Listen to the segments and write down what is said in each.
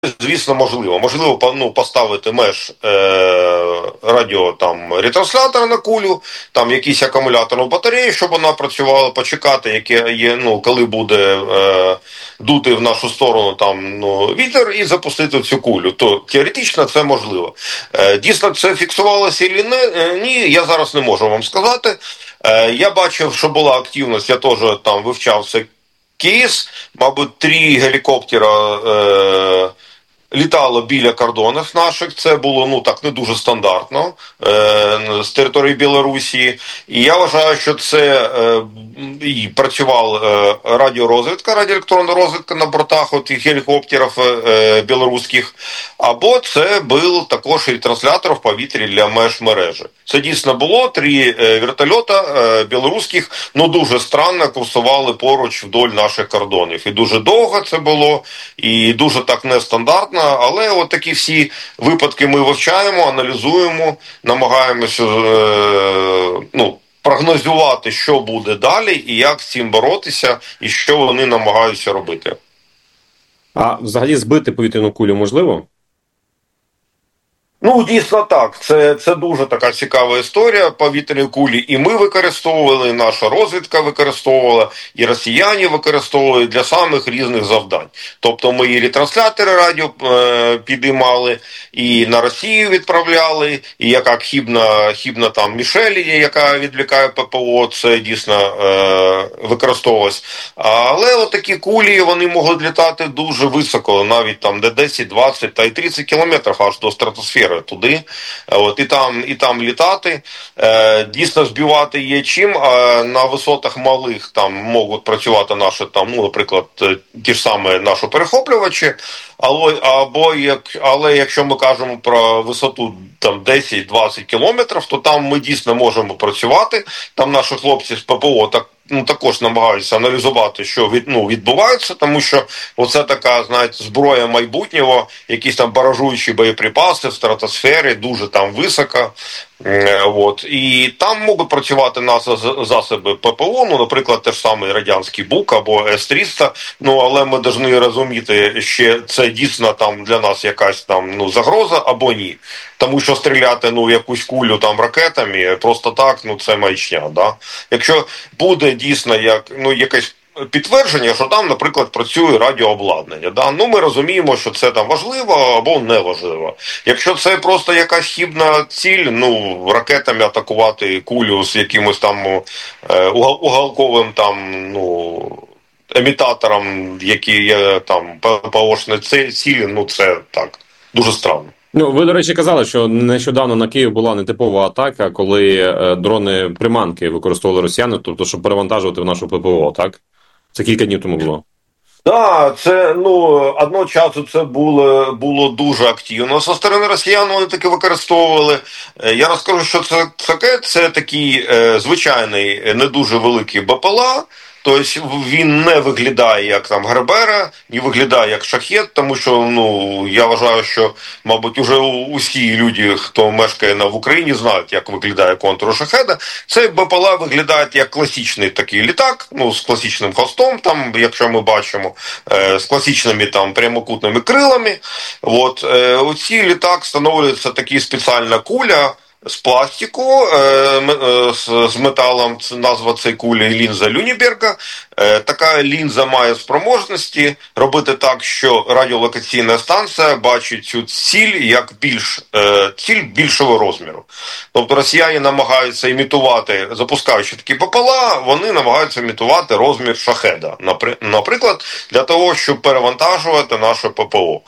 звісно, можливо. Можливо, поставити меж радіо там ретранслятора на кулю, там якийсь акумуляторну батарею, щоб вона працювала, почекати, яке є, коли буде дути в нашу сторону там вітер, і запустити цю кулю. То теоретично це можливо. Дійсно, це фіксувалося чи ні, я зараз не можу вам сказати. Я бачив, що була активність, я теж там вивчав цей кейс, мабуть, 3 гелікоптера літало біля кордонів наших, це було не дуже стандартно з території Білорусі. І я вважаю, що це і працювала радіорозвідка, радіоелектронна розвідка на бортах тих гелікоптерів білоруських, або це був також і транслятор в повітрі для меж мережі. Це дійсно було, 3 вертольота білоруських, дуже странно курсували поруч вдоль наших кордонів. І дуже довго це було, і дуже так нестандартно. Але от такі всі випадки ми вивчаємо, аналізуємо, намагаємося прогнозувати, що буде далі, і як з цим боротися, і що вони намагаються робити. А взагалі збити повітряну кулю можливо? Дійсно так. Це дуже така цікава історія повітряної кулі. І ми використовували, і наша розвідка використовувала, і росіяни використовували для самих різних завдань. Тобто ми і ретранслятори радіо підіймали, і на Росію відправляли, і яка хібна там Мішель, яка відвлікає ППО, це дійсно використовувалось. Але отакі кулі, вони можуть літати дуже високо, навіть там де 10, 20 та й 30 кілометрів аж до стратосфери. Туди, і там літати. Дійсно, збивати є чим, а на висотах малих там можуть працювати наші, наприклад, ті ж самі наші перехоплювачі, але якщо ми кажемо про висоту там 10-20 кілометрів, то там ми дійсно можемо працювати, там наші хлопці з ППО також намагаються аналізувати, що відбувається, тому що оце така, зброя майбутнього, якісь там баражуючі боєприпаси в стратосфері, дуже там високо. І там можуть працювати наші засоби ППО, наприклад, те ж саме радянський БУК або С-300, але ми повинні розуміти, що це дійсно там для нас якась там загроза або ні. Тому що стріляти в якусь кулю там ракетами просто так, це маячня. Да? Якщо буде дійсно якесь підтвердження, що там, наприклад, працює радіообладнання. Да? Ми розуміємо, що це там важливо або не важливо. Якщо це просто якась хібна ціль, ракетами атакувати кулю з якимось там уголковим там, емітатором, який є там ППОшні цілі, це так, дуже странно. Ви, до речі, казали, що нещодавно на Київ була нетипова атака, коли дрони-приманки використовували росіяни, тобто, щоб перевантажувати в нашу ППО, так? Це кілька днів тому було. Так, це, одного часу це було дуже активно. Зі сторони росіян вони таки використовували. Я розкажу, що це таке. Це такий звичайний, не дуже великий БПЛА. Тобто він не виглядає як там Гербера, не виглядає як шахет, тому що я вважаю, що, мабуть, уже усі люди, хто мешкає в Україні, знають, як виглядає контур шахеда. Цей БПЛА виглядає як класичний такий літак, з класичним хвостом, там, якщо ми бачимо, з класичними там прямокутними крилами. У цей літак встановлюється така спеціальна куля з пластику, з металом, назва цієї кулі лінза Люнеберга. Така лінза має спроможності робити так, що радіолокаційна станція бачить цю ціль як ціль більшого розміру. Тобто росіяни намагаються імітувати, запускаючи такі БПЛА, вони намагаються імітувати розмір шахеда, наприклад, для того, щоб перевантажувати наше ППО.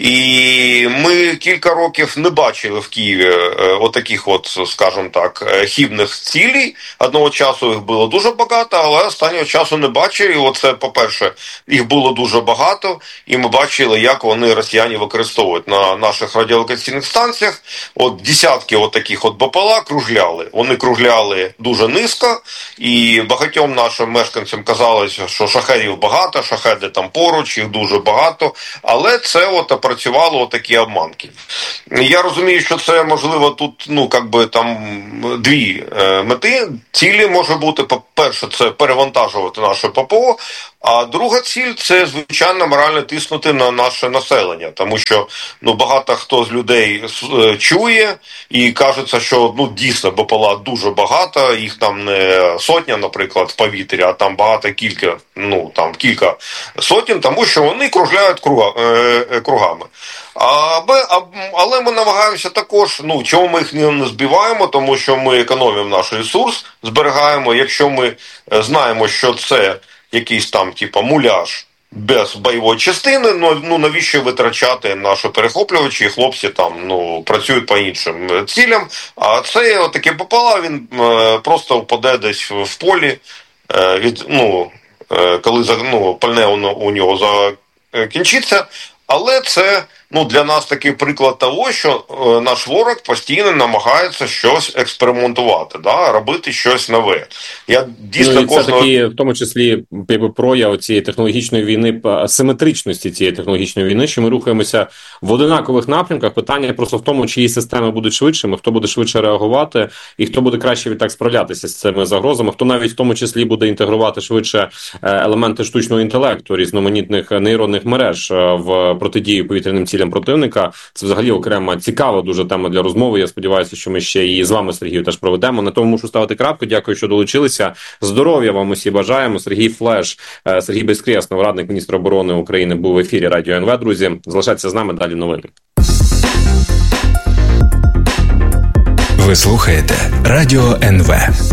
І ми кілька років не бачили в Києві отаких скажімо так, хібних цілей. Одного часу їх було дуже багато, але останнього часу не бачив. І оце, по-перше, їх було дуже багато, і ми бачили, як вони, росіяни, використовують на наших радіолокаційних станціях. Десятки таких БПЛА кружляли. Вони кружляли дуже низько, і багатьом нашим мешканцям казалося, що шахедів багато, шахеди там поруч, їх дуже багато, але це опрацювало такі обманки. Я розумію, що це, можливо, тут, там дві мети. Цілі може бути, по-перше, це перевантажувати наше ППО, а друга ціль – це, звичайно, морально тиснути на наше населення. Тому що, багато хто з людей чує і кажеться, що, дійсно, БПЛА дуже багато, їх там не сотня, наприклад, в повітрі, а там кілька сотень, тому що вони кружляють кругами. Але ми намагаємося також, чому ми їх не збиваємо, тому що ми економимо наш ресурс, зберігаємо. Якщо ми знаємо, що це якийсь там, муляж без бойової частини, навіщо витрачати наші перехоплювачі, і хлопці там, працюють по іншим цілям, а це таке БПЛА, він просто впаде десь в полі, коли пальне у нього закінчиться. Але це для нас такий приклад того, що наш ворог постійно намагається щось експериментувати, робити щось нове. Я дійсно це такі, в тому числі, прояв цієї технологічної війни, асиметричності цієї технологічної війни, що ми рухаємося в одинакових напрямках. Питання просто в тому, чиї системи будуть швидшими, хто буде швидше реагувати і хто буде краще відтак справлятися з цими загрозами, хто навіть в тому числі буде інтегрувати швидше елементи штучного інтелекту, різноманітних нейронних мереж в протидії повітряним цілям противника. Це взагалі окрема цікава дуже тема для розмови. Я сподіваюся, що ми ще і з вами, Сергію, теж проведемо. На тому мушу ставити крапку. Дякую, що долучилися. Здоров'я вам усі бажаємо. Сергій Флеш, Сергій Безкреснов, радник міністра оборони України, був в ефірі Радіо НВ. Друзі, залишайтеся з нами, далі новини. Ви слухаєте Радіо НВ.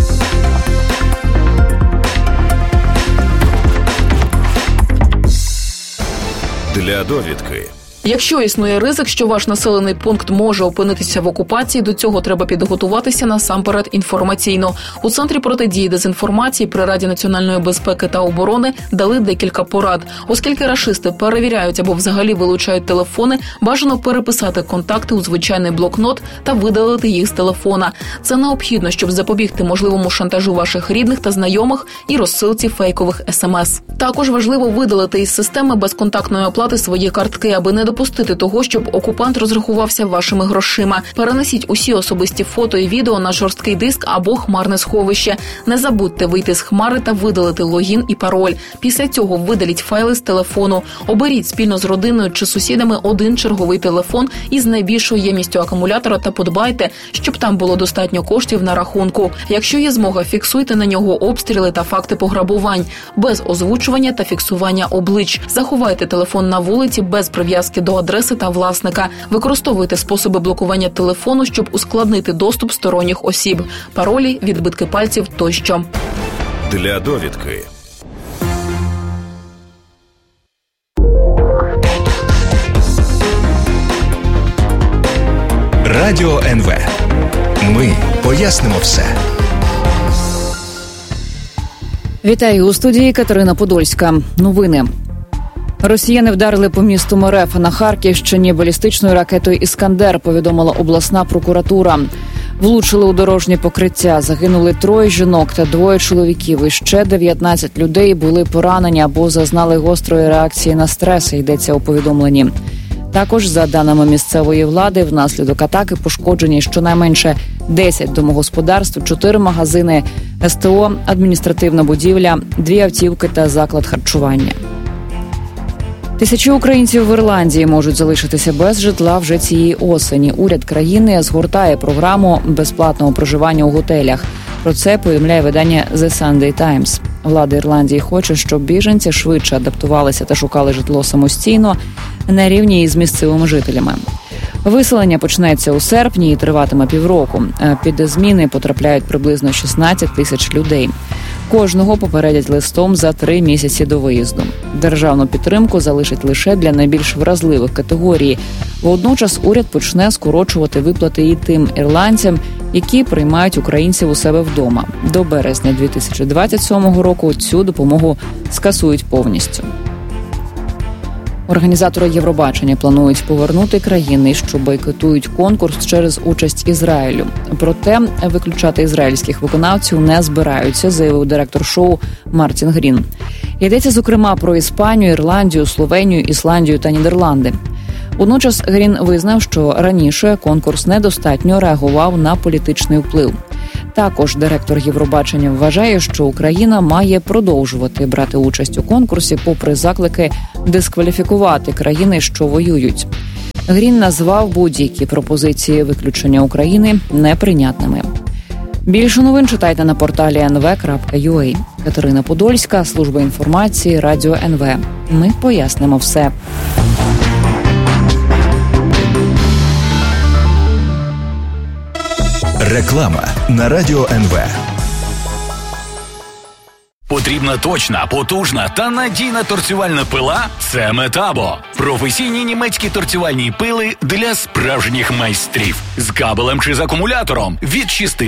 Для довідки. Якщо існує ризик, що ваш населений пункт може опинитися в окупації, до цього треба підготуватися насамперед інформаційно. У Центрі протидії дезінформації при Раді національної безпеки та оборони дали декілька порад. Оскільки рашисти перевіряють або взагалі вилучають телефони, бажано переписати контакти у звичайний блокнот та видалити їх з телефона. Це необхідно, щоб запобігти можливому шантажу ваших рідних та знайомих і розсилці фейкових СМС. Також важливо видалити із системи безконтактної оплати свої картки, аби не допустити того, щоб окупант розрахувався вашими грошима. Перенесіть усі особисті фото і відео на жорсткий диск або хмарне сховище. Не забудьте вийти з хмари та видалити логін і пароль. Після цього видаліть файли з телефону. Оберіть спільно з родиною чи сусідами один черговий телефон із найбільшою ємністю акумулятора та подбайте, щоб там було достатньо коштів на рахунку. Якщо є змога, фіксуйте на нього обстріли та факти пограбувань, без озвучування та фіксування облич. Заховайте телефон на вулиці без прив'язки до адреси та власника. Використовуйте способи блокування телефону, щоб ускладнити доступ сторонніх осіб. Паролі, відбитки пальців тощо. Для довідки. Радіо НВ. Ми пояснимо все. Вітаю, у студії Катерина Подольська. Новини. Росіяни вдарили по місту Мереф на Харківщині балістичною ракетою «Іскандер», повідомила обласна прокуратура. Влучили у дорожнє покриття, загинули 3 жінок та 2 чоловіків. І ще 19 людей були поранені або зазнали гострої реакції на стрес, йдеться у повідомленні. Також, за даними місцевої влади, внаслідок атаки пошкоджені щонайменше 10 домогосподарств, 4 магазини, СТО, адміністративна будівля, 2 автівки та заклад харчування. Тисячі українців в Ірландії можуть залишитися без житла вже цієї осені. Уряд країни згортає програму безплатного проживання у готелях. Про це повідомляє видання The Sunday Times. Влада Ірландії хоче, щоб біженці швидше адаптувалися та шукали житло самостійно на рівні із місцевими жителями. Виселення почнеться у серпні і триватиме півроку. Під зміни потрапляють приблизно 16 тисяч людей. Кожного попередять листом за 3 місяці до виїзду. Державну підтримку залишать лише для найбільш вразливих категорій. Водночас уряд почне скорочувати виплати і тим ірландцям, які приймають українців у себе вдома. До березня 2027 року цю допомогу скасують повністю. Організатори Євробачення планують повернути країни, що бойкотують конкурс через участь Ізраїлю. Проте виключати ізраїльських виконавців не збираються, заявив директор шоу Мартін Грін. Йдеться, зокрема, про Іспанію, Ірландію, Словенію, Ісландію та Нідерланди. Водночас Грін визнав, що раніше конкурс недостатньо реагував на політичний вплив. Також директор Євробачення вважає, що Україна має продовжувати брати участь у конкурсі, попри заклики дискваліфікувати країни, що воюють. Грін назвав будь-які пропозиції виключення України неприйнятними. Більше новин читайте на порталі nv.ua. Катерина Подольська, служба інформації, Радіо НВ. Ми пояснимо все. Реклама на Радіо НВ. Потрібна точна, потужна та надійна торцювальна пила – це Метабо. Професійні німецькі торцювальні пили для справжніх майстрів. З кабелем чи з акумулятором від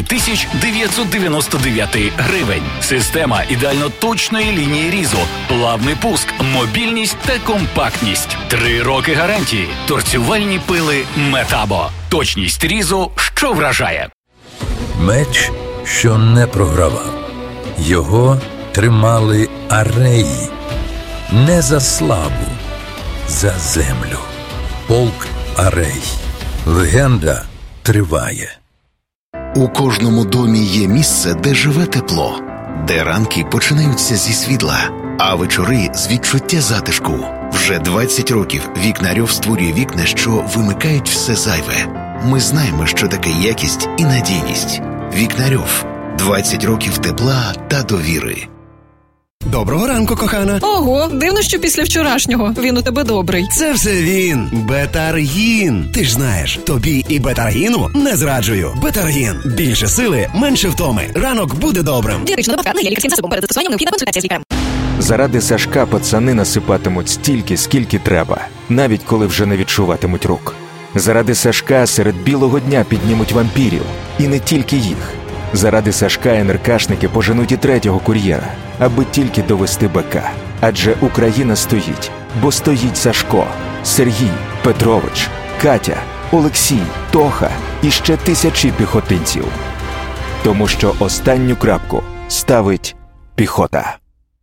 6999 гривень. Система ідеально точної лінії різу, плавний пуск, мобільність та компактність. 3 роки гарантії. Торцювальні пили Метабо. Точність різу, що вражає. Меч, що не програвав. Його тримали ареї. Не за славу, за землю. Полк Арей. Легенда триває. У кожному домі є місце, де живе тепло, де ранки починаються зі світла, а вечори з відчуття затишку. Вже 20 років Вікнарьов створює вікна, що вимикають все зайве. Ми знаємо, що таке якість і надійність. Вікнарьов. 20 років тепла та довіри. Доброго ранку, кохана. Ого, дивно, що після вчорашнього. Він у тебе добрий. Це все він. Бетаргін. Ти ж знаєш, тобі і Бетаргіну не зраджую. Бетаргін. Більше сили, менше втоми. Ранок буде добрим. Дієтична добавка не є лікарським засобом. Перед застосуванням необхідна консультація з лікарем. Заради Сашка пацани насипатимуть стільки, скільки треба, навіть коли вже не відчуватимуть рук. Заради Сашка серед білого дня піднімуть вампірів. І не тільки їх. Заради Сашка НРКшники поженуть і 3-го кур'єра, аби тільки довести БК. Адже Україна стоїть, бо стоїть Сашко, Сергій, Петрович, Катя, Олексій, Тоха і ще тисячі піхотинців. Тому що останню крапку ставить піхота.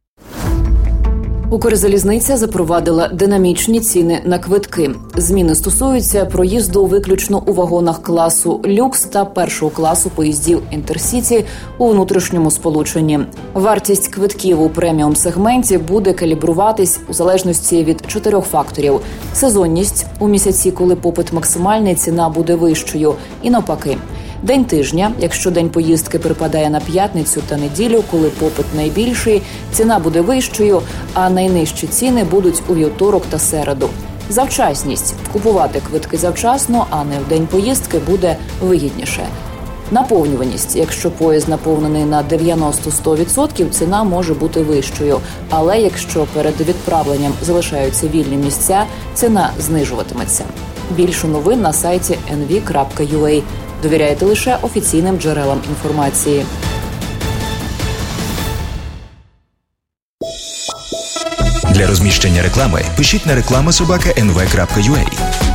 Укрзалізниця запровадила динамічні ціни на квитки. Зміни стосуються проїзду виключно у вагонах класу «Люкс» та першого класу поїздів «Інтерсіті» у внутрішньому сполученні. Вартість квитків у преміум-сегменті буде калібруватись у залежності від 4 факторів. Сезонність – у місяці, коли попит максимальний, ціна буде вищою. І навпаки. День тижня, якщо день поїздки припадає на п'ятницю та неділю, коли попит найбільший, ціна буде вищою, а найнижчі ціни будуть у вівторок та середу. Завчасність – купувати квитки завчасно, а не в день поїздки буде вигідніше. Наповнюваність – якщо поїзд наповнений на 90-100%, ціна може бути вищою, але якщо перед відправленням залишаються вільні місця, ціна знижуватиметься. Більше новин на сайті nv.ua. Довіряйте лише офіційним джерелам інформації. Для розміщення реклами пишіть на reklama@nv.ua.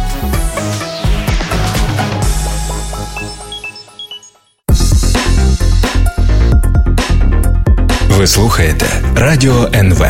Ви слухаєте Радіо НВ.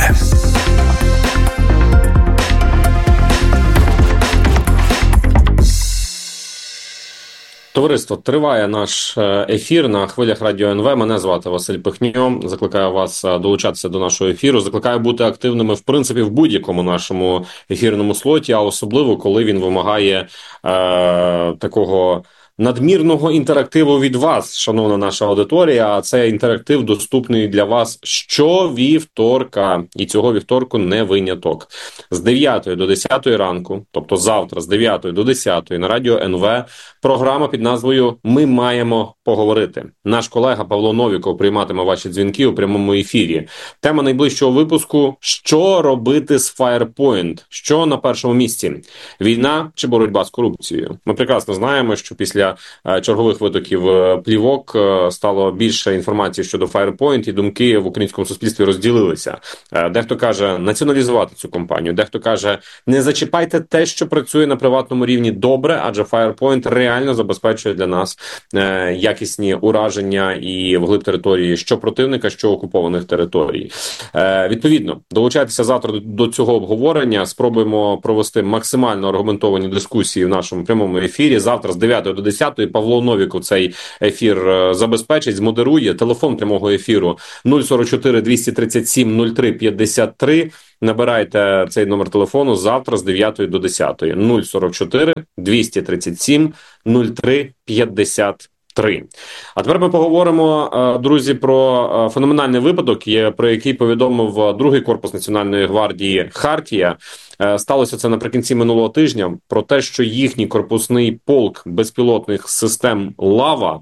Товариство, триває наш ефір на хвилях Радіо НВ. Мене звати Василь Пихньо. Закликаю вас долучатися до нашого ефіру. Закликаю бути активними, в принципі, в будь-якому нашому ефірному слоті, а особливо, коли він вимагає такого надмірного інтерактиву від вас, шановна наша аудиторія. А цей інтерактив доступний для вас щовівторка. І цього вівторку не виняток. З 9 до 10 ранку, тобто завтра з 9 до 10 на Радіо НВ, програма під назвою «Ми маємо поговорити». Наш колега Павло Новіков прийматиме ваші дзвінки у прямому ефірі. Тема найближчого випуску – що робити з Firepoint? Що на першому місці? Війна чи боротьба з корупцією? Ми прекрасно знаємо, що після після чергових витоків плівок стало більше інформації щодо Firepoint, і думки в українському суспільстві розділилися. Дехто каже націоналізувати цю компанію, дехто каже не зачіпайте те, що працює на приватному рівні добре, адже Firepoint реально забезпечує для нас якісні ураження і вглиб території що противника, що окупованих територій. Відповідно, долучайтеся завтра до цього обговорення, спробуємо провести максимально аргументовані дискусії в нашому прямому ефірі. Завтра з 9 до 10 Павло Новіков цей ефір забезпечить, змодерує. Телефон прямого ефіру 044 237 03 53. Набирайте цей номер телефону завтра з 9 до 10. 044 237 03 53. А тепер ми поговоримо, друзі, про феноменальний випадок, про який повідомив другий корпус Національної гвардії «Хартія». Сталося це наприкінці минулого тижня, про те, що їхній корпусний полк безпілотних систем «Лава»,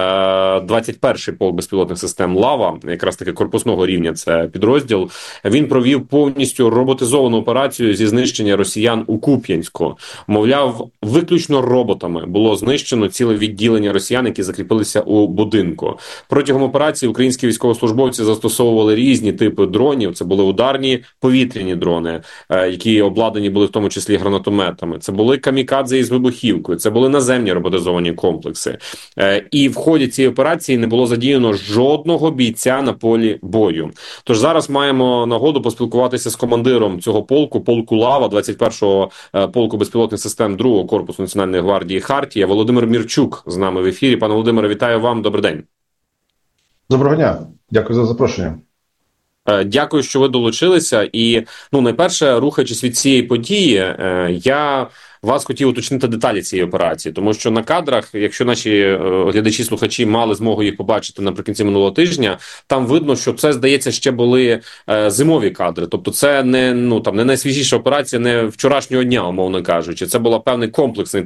21-й полк безпілотних систем «Лава», якраз таки корпусного рівня це підрозділ, він провів повністю роботизовану операцію зі знищення росіян у Куп'янську. Мовляв, виключно роботами було знищено ціле відділення росіян, які закріпилися у будинку. Протягом операції українські військовослужбовці застосовували різні типи дронів. Це були ударні повітряні дрони, які обладнані були в тому числі гранатометами. Це були камікадзе із вибухівкою, це були наземні роботизовані комплекси. І в ході цієї операції не було задіяно жодного бійця на полі бою. Тож зараз маємо нагоду поспілкуватися з командиром цього полку «Лава», 21-го полку безпілотних систем 2-го корпусу Національної гвардії «Хартія». Володимир Мірчук з нами в ефірі. Пане Володимире, вітаю вам. Добрий день. Доброго дня. Дякую за запрошення. Дякую, що ви долучилися. І, найперше, рухаючись від цієї події, я вас хотів уточнити деталі цієї операції, тому що на кадрах, якщо наші глядачі-слухачі мали змогу їх побачити наприкінці минулого тижня, там видно, що це, здається, ще були зимові кадри. Тобто це не найсвіжіша операція, не вчорашнього дня, умовно кажучи. Це була певний комплексний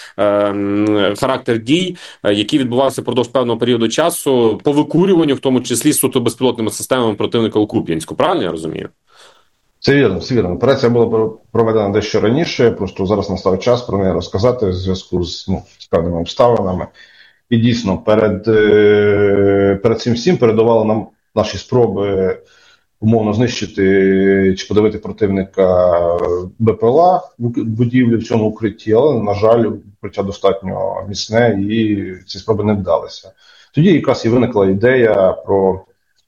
характер дій, який відбувався впродовж певного періоду часу по викурюванню, в тому числі суто безпілотними системами противника у Куп'янську. Правильно я розумію? Це вірно. Операція була проведена дещо раніше, просто зараз настав час про неї розказати в зв'язку з певними обставинами. І дійсно, перед цим всім передавали нам наші спроби умовно знищити чи подавити противника БПЛА в будівлі в цьому укритті, але, на жаль, укриття достатньо міцне і ці спроби не вдалися. Тоді якраз і виникла ідея про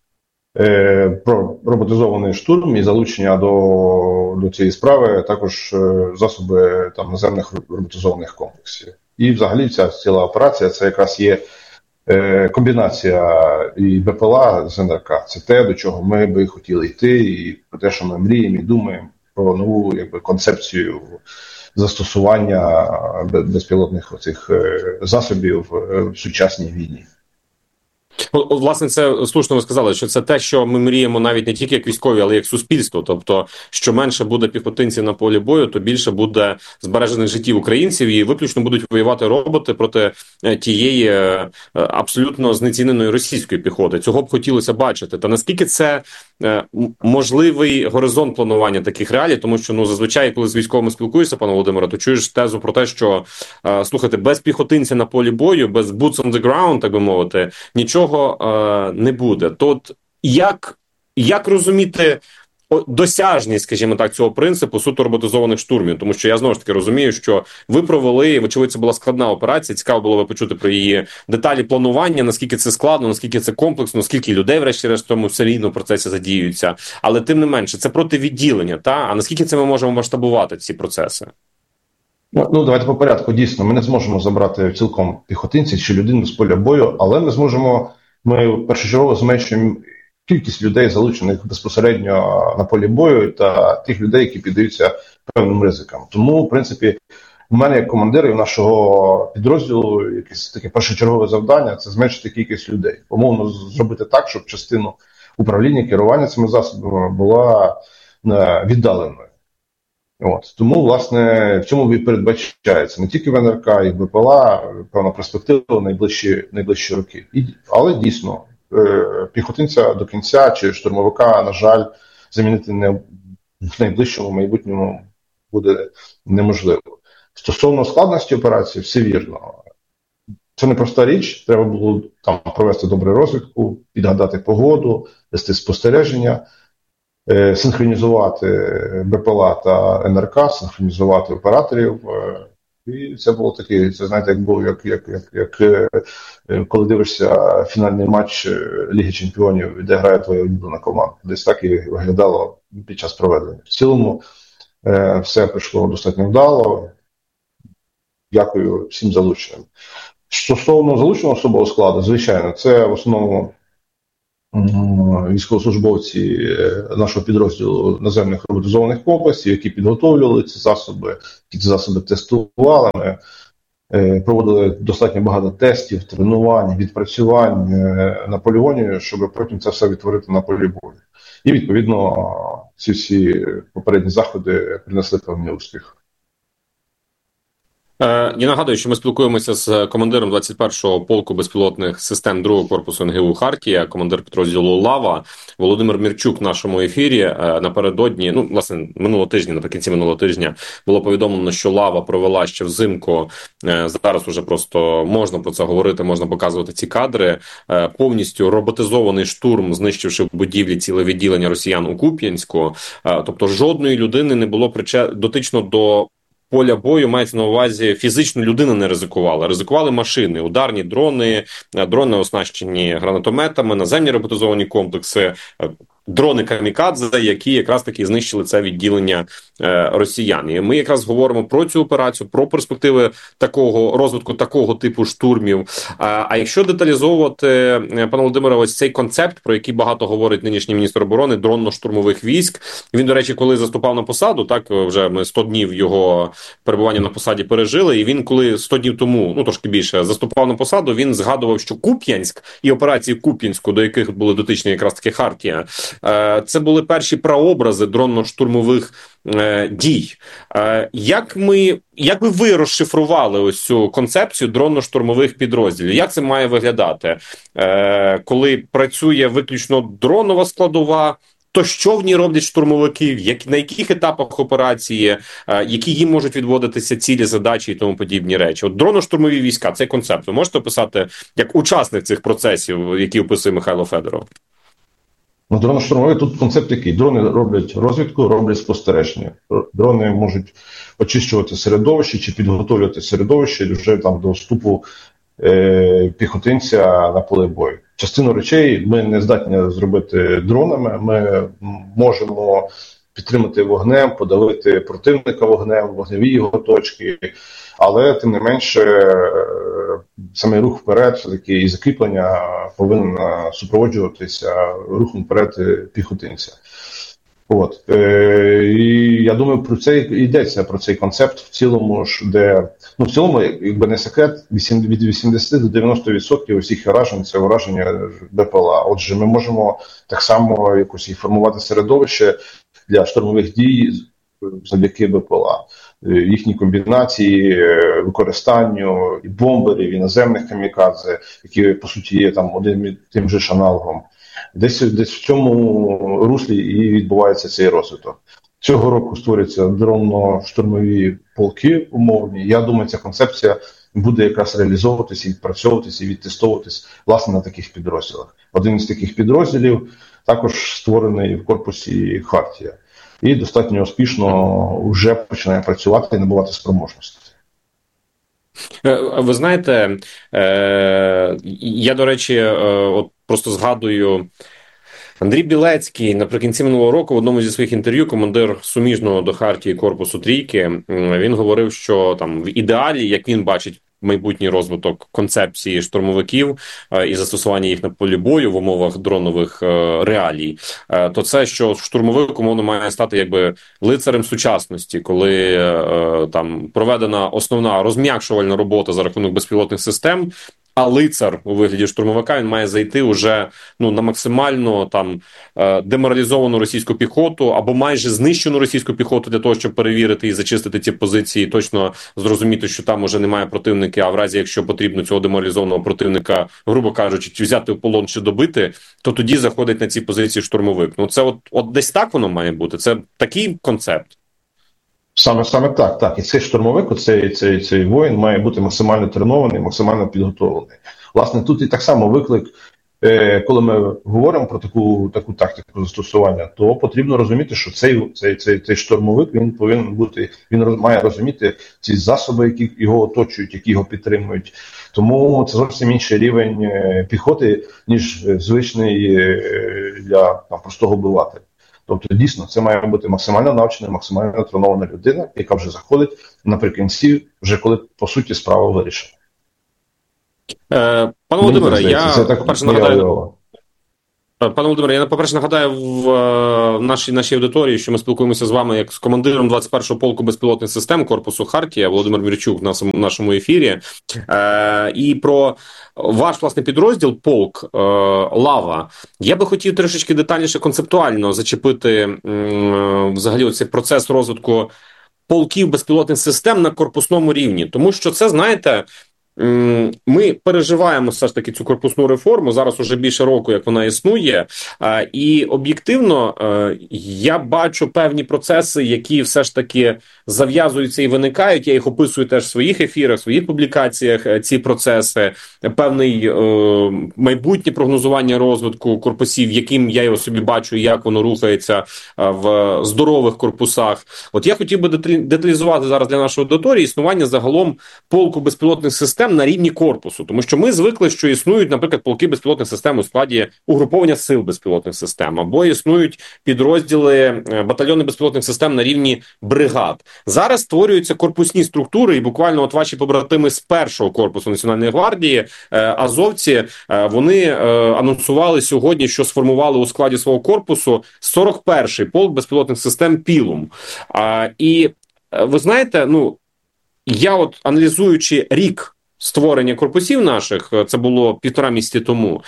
роботизований штурм і залучення до цієї справи також засоби наземних роботизованих комплексів. І взагалі ця ціла операція це якраз є комбінація і БПЛА з НРК. Це те, до чого ми би хотіли йти, і про те, що ми мріємо і думаємо про нову концепцію застосування безпілотних оцих засобів в сучасній війні. Власне, це слушно ви сказали, що це те, що ми мріємо навіть не тільки як військові, але й як суспільство. Тобто, що менше буде піхотинців на полі бою, то більше буде збережених життів українців і виключно будуть воювати роботи проти тієї абсолютно знеціненої російської піхоти. Цього б хотілося бачити. Та наскільки це можливий горизонт планування таких реалій? Тому що, зазвичай, коли з військовими спілкуєшся, пане Володимире, то чуєш тезу про те, що, слухайте, без піхотинця на полі бою, без boots on the ground, так би мовити, нічого не буде. То як розуміти досяжність, скажімо так, цього принципу суто роботизованих штурмів? Тому що я знову ж таки розумію, що ви провели, вочевидь, це була складна операція, цікаво було би почути про її деталі планування, наскільки це складно, наскільки це комплексно, наскільки людей, врешті-решт, в тому серійному процесі задіються. Але тим не менше, це проти відділення, а наскільки це ми можемо масштабувати ці процеси? Давайте по порядку. Дійсно, ми не зможемо забрати цілком піхотинців чи людину з поля бою, але ми першочергово зменшуємо кількість людей, залучених безпосередньо на полі бою, та тих людей, які піддаються певним ризикам. Тому, в принципі, у мене як командира і нашого підрозділу якесь таке першочергове завдання – це зменшити кількість людей. Умовно зробити так, щоб частину управління, керування цими засобами була віддаленою. Тому, власне, в цьому і передбачається не тільки в НРК, і в БПЛА, певна перспектива найближчі роки. Але дійсно, піхотинця до кінця чи штурмовика, на жаль, замінити в найближчому майбутньому буде неможливо. Стосовно складності операції, все вірно. Це не проста річ, треба було там провести добру розвідку, підгадати погоду, вести спостереження, синхронізувати БПЛА та НРК, синхронізувати операторів. І це було таке, це знаєте, як було, як коли дивишся фінальний матч Ліги Чемпіонів, де грає твоя улюблена команда. Десь так і виглядало під час проведення. В цілому все пройшло достатньо вдало. Дякую всім залученим. Стосовно залученого особового складу, звичайно, це в основному військовослужбовці нашого підрозділу наземних роботизованих комплексів, які підготовлювали ці засоби, які ці засоби тестували. Ми проводили достатньо багато тестів, тренувань, відпрацювань на полігоні, щоб потім це все відтворити на полі бою. І, відповідно, ці всі попередні заходи принесли певний успіх. Я нагадую, що ми спілкуємося з командиром 21-го полку безпілотних систем 2-го корпусу НГУ «Хартія», командир підрозділу «Лава» Володимир Мірчук в нашому ефірі. Напередодні, власне, наприкінці минулого тижня було повідомлено, що «Лава» провела ще взимку, зараз уже просто можна про це говорити, можна показувати ці кадри, повністю роботизований штурм, знищивши в будівлі ціле відділення росіян у Куп'янську. Тобто жодної людини не було дотично до поля бою, мається на увазі, фізично людина не ризикувала. Ризикували машини, ударні дрони, дрони оснащені гранатометами, наземні роботизовані комплекси, дрони камікадзе, які якраз таки знищили це відділення росіян. І ми якраз говоримо про цю операцію, про перспективи такого розвитку, такого типу штурмів. А якщо деталізовувати, пане Володимире, ось цей концепт, про який багато говорить нинішній міністр оборони, дронно-штурмових військ. Він, до речі, коли заступав на посаду, так, вже ми 100 днів його перебування на посаді пережили, і він, коли 100 днів тому, трошки більше, заступав на посаду, він згадував, що Куп'янськ і операції Куп'янську, до яких були дотичні якраз таки «Хартія», це були перші прообрази дронно-штурмових дій. Як би ви розшифрували ось цю концепцію дронно-штурмових підрозділів? Як це має виглядати? Коли працює виключно дронова складова, то що в ній роблять штурмовики? На яких етапах операції? Які їм можуть відводитися цілі, задачі і тому подібні речі? От дронно-штурмові війська – цей концепт. Ви можете описати як учасник цих процесів, які описує Михайло Федоров? Дрони-штурмові, тут концепт який. Дрони роблять розвідку, роблять спостереження. Дрони можуть очищувати середовище чи підготовлювати середовище вже там до вступу піхотинця на поле бою. Частину речей ми не здатні зробити дронами, ми можемо підтримати вогнем, подавити противника вогнем, вогневі його точки, але тим не менше саме рух вперед, все-таки і закріплення повинен супроводжуватися рухом вперед піхотинця. І я думаю, про це йдеться, про цей концепт в цілому, де, в цілому, якби не секрет, від 80 до 90% усіх вражень – це враження БПЛА. Отже, ми можемо так само якось і формувати середовище для штурмових дій завдяки БПЛА. Їхні комбінації, використанню і бомберів, і наземних камікадзе, які, по суті, є там одним і тим же ж аналогом. Десь в цьому руслі і відбувається цей розвиток. Цього року створюються дронно-штурмові полки умовні. Я думаю, ця концепція буде якраз реалізовуватися, відпрацьовуватися і відтестовуватись, власне, на таких підрозділах. Один із таких підрозділів також створений в корпусі «Хартія». І достатньо успішно вже починає працювати і набувати спроможності. Ви знаєте, я, до речі, просто згадую, Андрій Білецький наприкінці минулого року в одному зі своїх інтерв'ю, командир суміжного до «Хартії» корпусу «Трійки», він говорив, що там в ідеалі, як він бачить майбутній розвиток концепції штурмовиків і застосування їх на полі бою в умовах дронових реалій, то це, що штурмовик, умовно, має стати якби лицарем сучасності, коли там проведена основна розм'якшувальна робота за рахунок безпілотних систем, а лицар у вигляді штурмовика, він має зайти уже на максимально там деморалізовану російську піхоту або майже знищену російську піхоту для того, щоб перевірити і зачистити ці позиції, точно зрозуміти, що там уже немає противника, а в разі, якщо потрібно цього деморалізованого противника, грубо кажучи, чи взяти в полон, чи добити, то тоді заходить на ці позиції штурмовик. Це от десь так воно має бути? Це такий концепт? Саме так. І цей штурмовик, цей воїн має бути максимально тренований, максимально підготовлений. Власне, тут і так само виклик, коли ми говоримо про таку тактику застосування, то потрібно розуміти, що цей штурмовик, він повинен бути, він має розуміти ці засоби, які його оточують, які його підтримують. Тому це зовсім інший рівень піхоти, ніж звичний для простого обивателя. Тобто, дійсно, це має бути максимально навчена, максимально тренована людина, яка вже заходить наприкінці, вже коли, по суті, справа вирішена. Пане Володимире, я по-перше нагадаю в нашій аудиторії, що ми спілкуємося з вами як з командиром 21-го полку безпілотних систем корпусу «Хартія» Володимир Мірчук в нашому ефірі. І про ваш, власне, підрозділ, полк «Лава». Я би хотів трішечки детальніше концептуально зачепити взагалі оцей процес розвитку полків безпілотних систем на корпусному рівні. Тому що це, знаєте, ми переживаємо все ж таки цю корпусну реформу, зараз уже більше року, як вона існує, і об'єктивно я бачу певні процеси, які все ж таки зав'язуються і виникають. Я їх описую теж в своїх ефірах, в своїх публікаціях, ці процеси, певний майбутнє прогнозування розвитку корпусів, яким я його собі бачу, як воно рухається в здорових корпусах. От я хотів би деталізувати зараз для нашої аудиторії існування загалом полку безпілотних систем на рівні корпусу, тому що ми звикли, що існують, наприклад, полки безпілотних систем у складі угруповання сил безпілотних систем, або існують підрозділи, батальйони безпілотних систем на рівні бригад. Зараз створюються корпусні структури, і буквально от ваші побратими з першого корпусу Національної гвардії, азовці, вони анонсували сьогодні, що сформували у складі свого корпусу 41-й полк безпілотних систем «Пілум». І ви знаєте, я от аналізуючи рік створення корпусів наших, це було 1,5 місяці тому,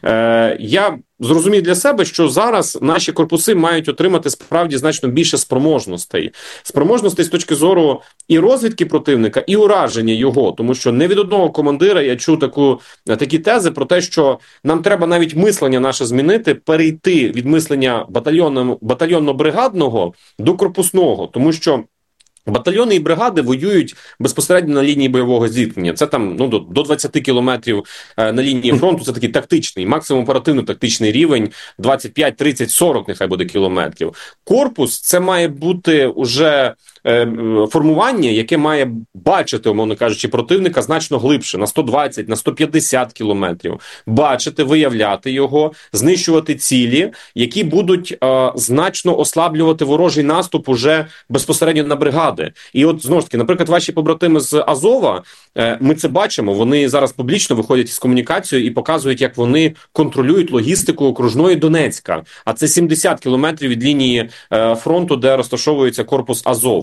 я зрозумів для себе, що зараз наші корпуси мають отримати справді значно більше спроможностей. Спроможностей з точки зору і розвідки противника, і ураження його, тому що не від одного командира я чув такі тези про те, що нам треба навіть мислення наше змінити, перейти від мислення батальйонно-бригадного до корпусного, тому що батальйони і бригади воюють безпосередньо на лінії бойового зіткнення. Це там до 20 кілометрів на лінії фронту. Це такий тактичний, максимум оперативно-тактичний рівень, 25, 30, 40 нехай буде кілометрів. Корпус – це має бути уже формування, яке має бачити, умовно кажучи, противника значно глибше, на 120, на 150 кілометрів. Бачити, виявляти його, знищувати цілі, які будуть значно ослаблювати ворожий наступ уже безпосередньо на бригади. І от, знову ж таки, наприклад, ваші побратими з Азова, ми це бачимо, вони зараз публічно виходять із комунікацією і показують, як вони контролюють логістику окружної Донецька. А це 70 кілометрів від лінії фронту, де розташовується корпус Азов.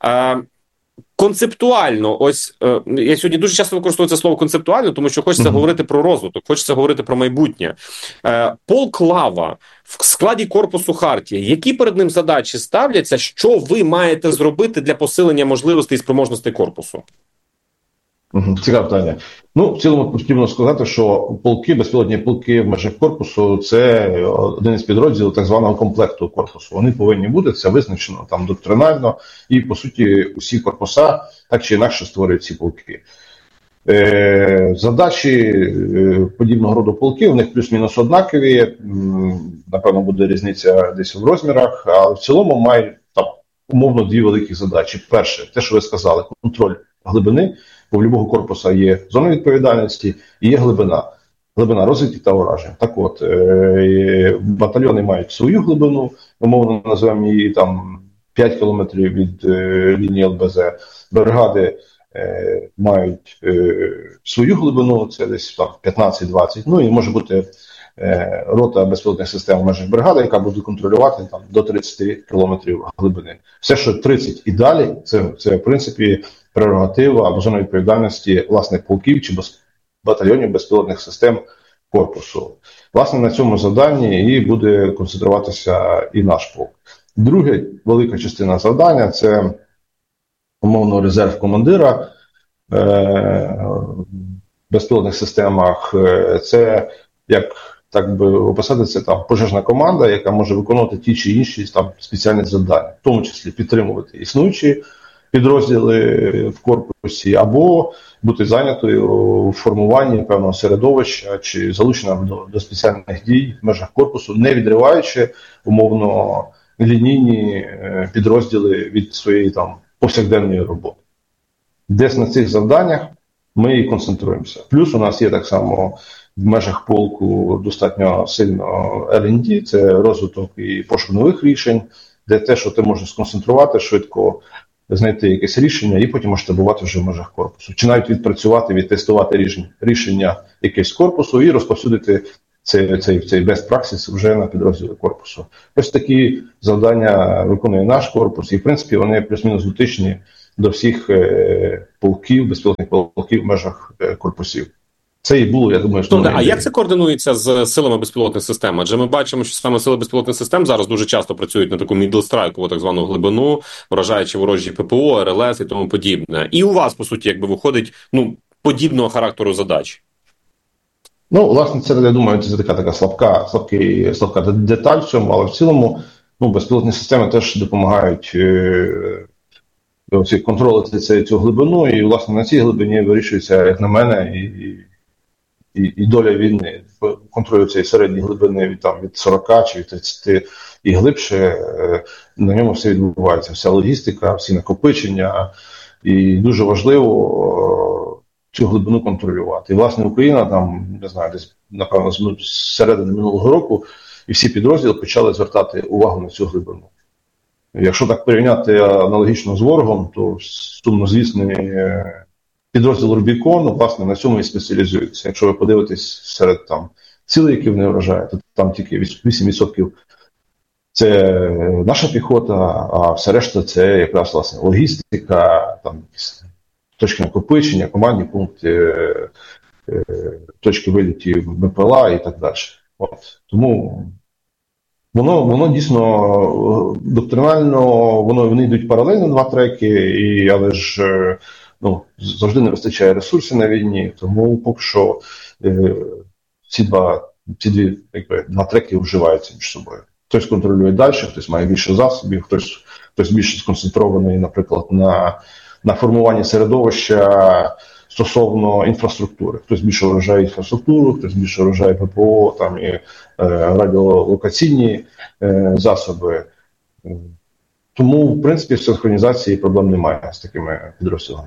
Концептуально, я сьогодні дуже часто використовую це слово концептуально, тому що хочеться говорити про розвиток, хочеться говорити про майбутнє. Полк «Лава» в складі корпусу «Хартія», які перед ним задачі ставляться, що ви маєте зробити для посилення можливостей і спроможностей корпусу? Цікаве питання. В цілому потрібно сказати, що полки, безпілотні полки в межах корпусу – це один із підрозділів так званого комплекту корпусу. Вони повинні бути, це визначено там доктринально, і, по суті, усі корпуса так чи інакше створюють ці полки. Задачі подібного роду полків, у них плюс-мінус однакові, напевно, буде різниця десь в розмірах, але в цілому мають там умовно дві великі задачі. Перше, те, що ви сказали, контроль глибини, бо в будь-якого корпуса є зона відповідальності і є глибина розвідки та уражень. Так от, батальйони мають свою глибину, умовно називаємо її там 5 кілометрів від лінії ЛБЗ, бригади мають свою глибину, це десь там 15-20, і може бути рота безпілотних систем в межах бригади, яка буде контролювати там до 30 кілометрів глибини. Все, що 30 і далі, це в принципі прерогатива або зона відповідальності власних полків чи батальйонів безпілотних систем корпусу. Власне, на цьому завданні і буде концентруватися і наш полк. Друга велика частина завдання – це умовно резерв командира в безпілотних системах. Це як так би описати, це там пожежна команда, яка може виконувати ті чи інші там спеціальні завдання, в тому числі підтримувати існуючі підрозділи в корпусі, або бути зайнятою у формуванні певного середовища чи залучена до спеціальних дій в межах корпусу, не відриваючи умовно лінійні підрозділи від своєї там повсякденної роботи. Десь на цих завданнях ми і концентруємося. Плюс у нас є так само в межах полку достатньо сильно R&D, це розвиток і пошук нових рішень, де те, що ти можеш сконцентрувати, швидко знайти якесь рішення і потім масштабувати вже в межах корпусу. Чи навіть відпрацювати, відтестувати рішення якесь корпусу і розповсюдити цей best practice вже на підрозділи корпусу. Ось такі завдання виконує наш корпус, і в принципі вони плюс-мінус дотичні до всіх полків, безпілотних полків в межах корпусів. Це і було, я думаю, що... А як це координується з силами безпілотних систем? Адже ми бачимо, що саме сили безпілотних систем зараз дуже часто працюють на таку мідлстрайкову так звану глибину, вражаючи ворожі ППО, РЛС і тому подібне. І у вас, по суті, якби виходить подібного характеру задач. Власне, це, я думаю, це така слабка деталь в цьому, але в цілому безпілотні системи теж допомагають контролити цю глибину, і, власне, на цій глибині вирішується, як на мене, і доля війни. Контролю цієї середньої глибини від 40 чи від 30 і глибше, на ньому все відбувається. Вся логістика, всі накопичення, і дуже важливо цю глибину контролювати. І, власне, Україна там, не знаю, десь, напевно, з середини минулого року і всі підрозділи почали звертати увагу на цю глибину. Якщо так порівняти аналогічно з ворогом, то сумнозвісний підрозділ Рубікон, власне, на цьому і спеціалізується. Якщо ви подивитесь серед там цілей, які вони вражають, то там тільки 8% це наша піхота, а все решта це якраз, власне, логістика, там точки накопичення, командні пункти, точки вилітів БПЛА і так далі. Тому воно дійсно доктринально, вони йдуть паралельно, два треки, але ж завжди не вистачає ресурсів на війні, тому поки що ці два треки вживаються між собою. Хтось контролює далі, хтось має більше засобів, хтось більше сконцентрований, наприклад, на формуванні середовища стосовно інфраструктури. Хтось більше вражає інфраструктуру, хтось більше вражає ППО, там і радіолокаційні засоби. Тому, в принципі, в синхронізації проблем немає з такими підрозділами.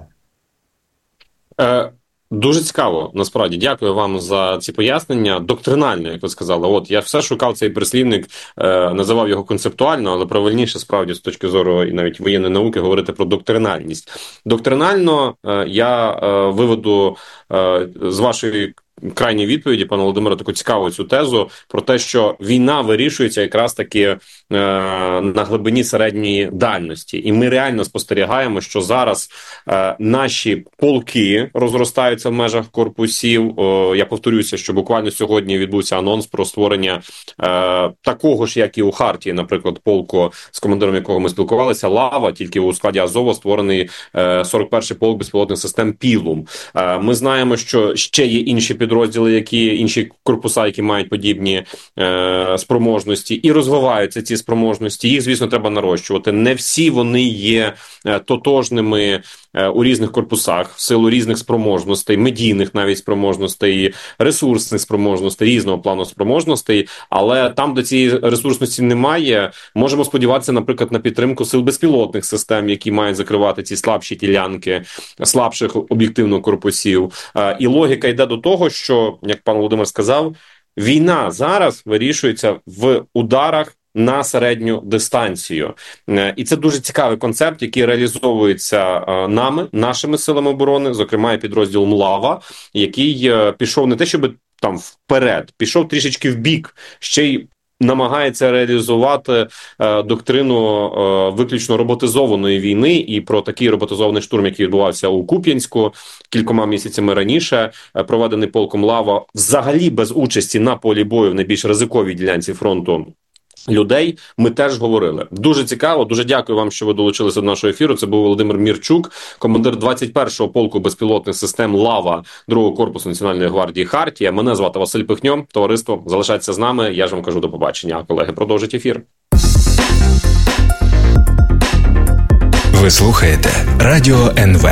Дуже цікаво, насправді. Дякую вам за ці пояснення. Доктринально, як ви сказали. Я все шукав цей прислівник, називав його концептуально, але правильніше, справді, з точки зору і навіть воєнної науки, говорити про доктринальність. Доктринально я виведу з вашої крайній відповіді, пане Володимире, таку цікаву цю тезу про те, що війна вирішується якраз таки на глибині середньої дальності. І ми реально спостерігаємо, що зараз наші полки розростаються в межах корпусів. Я повторюся, що буквально сьогодні відбувся анонс про створення такого ж, як і у Хартії, наприклад, полку, з командиром якого ми спілкувалися, Лава, тільки у складі Азова створений 41-й полк безпілотних систем Пілум. Ми знаємо, що ще є інші підрозділи, інші корпуса, які мають подібні спроможності, і розвиваються ці спроможності. Їх, звісно, треба нарощувати. Не всі вони є тотожними у різних корпусах, в силу різних спроможностей, медійних навіть спроможностей, ресурсних спроможностей, різного плану спроможностей, але там, де цієї ресурсності немає, можемо сподіватися, наприклад, на підтримку сил безпілотних систем, які мають закривати ці слабші ділянки, слабших об'єктивно корпусів. І логіка йде до того, що, як пан Володимир сказав, війна зараз вирішується в ударах на середню дистанцію. І це дуже цікавий концепт, який реалізовується нашими силами оборони, зокрема і підрозділом Лава, який пішов не те, щоб там вперед, пішов трішечки вбік, ще й намагається реалізувати доктрину виключно роботизованої війни, і про такий роботизований штурм, який відбувався у Куп'янську кількома місяцями раніше, проведений полком Лава взагалі без участі на полі бою в найбільш ризиковій ділянці фронту людей ми теж говорили. Дуже цікаво, дуже дякую вам, що ви долучилися до нашого ефіру. Це був Володимир Мірчук, командир 21-го полку безпілотних систем «Лава» 2-го корпусу Національної гвардії «Хартія». Мене звати Василь Пихньо. Товариство, залишайтеся з нами. Я ж вам кажу до побачення. А колеги продовжать ефір. Ви слухаєте Радіо НВ.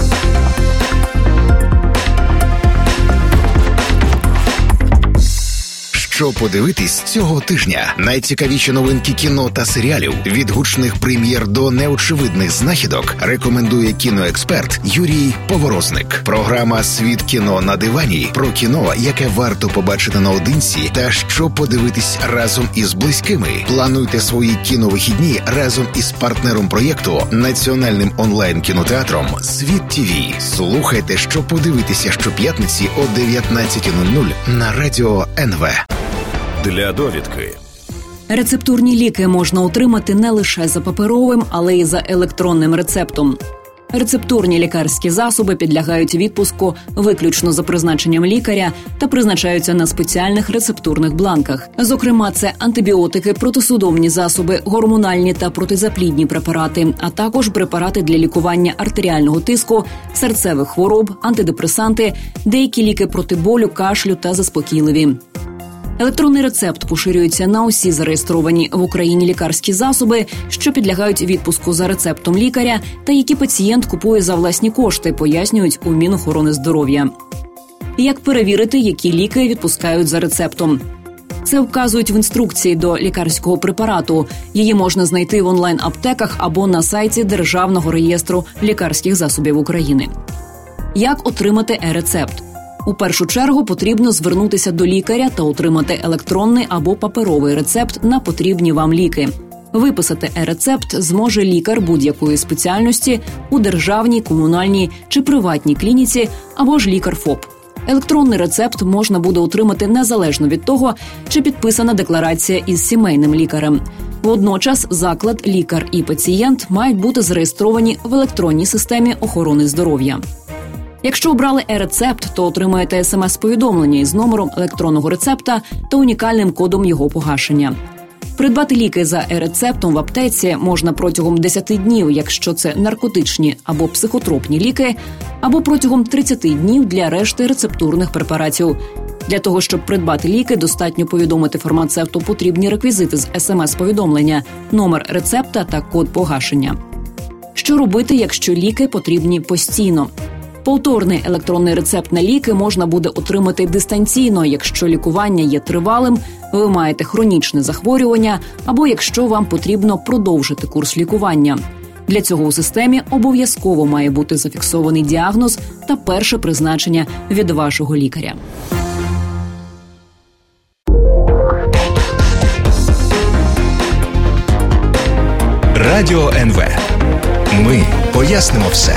Що подивитись цього тижня? Найцікавіші новинки кіно та серіалів від гучних прем'єр до неочевидних знахідок рекомендує кіноексперт Юрій Поворозник. Програма «Світ кіно на дивані» про кіно, яке варто побачити наодинці та що подивитись разом із близькими. Плануйте свої кіновихідні разом із партнером проєкту, національним онлайн-кінотеатром «Світ ТВ». Слухайте, що подивитися щоп'ятниці о 19:00 на Радіо НВ. Для довідки. Рецептурні ліки можна отримати не лише за паперовим, але й за електронним рецептом. Рецептурні лікарські засоби підлягають відпуску виключно за призначенням лікаря та призначаються на спеціальних рецептурних бланках. Зокрема, це антибіотики, протисудомні засоби, гормональні та протизаплідні препарати, а також препарати для лікування артеріального тиску, серцевих хвороб, антидепресанти, деякі ліки проти болю, кашлю та заспокійливі. Електронний рецепт поширюється на усі зареєстровані в Україні лікарські засоби, що підлягають відпуску за рецептом лікаря та які пацієнт купує за власні кошти, пояснюють у Мінохорони здоров'я. Як перевірити, які ліки відпускають за рецептом? Це вказують в інструкції до лікарського препарату. Її можна знайти в онлайн-аптеках або на сайті Державного реєстру лікарських засобів України. Як отримати е-рецепт? У першу чергу потрібно звернутися до лікаря та отримати електронний або паперовий рецепт на потрібні вам ліки. Виписати е-рецепт зможе лікар будь-якої спеціальності у державній, комунальній чи приватній клініці або ж лікар ФОП. Електронний рецепт можна буде отримати незалежно від того, чи підписана декларація із сімейним лікарем. Водночас заклад, лікар і пацієнт мають бути зареєстровані в електронній системі охорони здоров'я. Якщо обрали е-рецепт, то отримаєте смс-повідомлення із номером електронного рецепта та унікальним кодом його погашення. Придбати ліки за е-рецептом в аптеці можна протягом 10 днів, якщо це наркотичні або психотропні ліки, або протягом 30 днів для решти рецептурних препаратів. Для того, щоб придбати ліки, достатньо повідомити фармацевту потрібні реквізити з смс-повідомлення, номер рецепта та код погашення. Що робити, якщо ліки потрібні постійно? Повторний електронний рецепт на ліки можна буде отримати дистанційно, якщо лікування є тривалим, ви маєте хронічне захворювання або якщо вам потрібно продовжити курс лікування. Для цього у системі обов'язково має бути зафіксований діагноз та перше призначення від вашого лікаря. Радіо НВ. Ми пояснимо все.